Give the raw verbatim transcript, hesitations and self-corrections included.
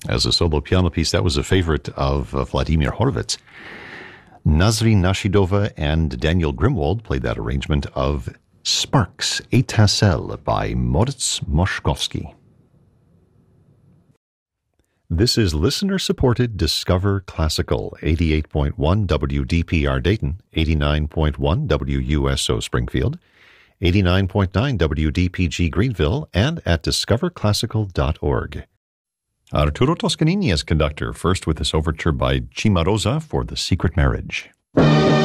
As a solo piano piece, that was a favorite of uh, Vladimir Horowitz. Nazri Nashidova and Daniel Grimwald played that arrangement of Sparks, Étincelle by Moritz Moszkowski. This is listener-supported Discover Classical, eighty-eight point one W D P R Dayton, eighty-nine point one W U S O Springfield, eighty-nine point nine W D P G Greenville, and at discover classical dot org. Arturo Toscanini as conductor, first with this overture by Cimarosa for The Secret Marriage.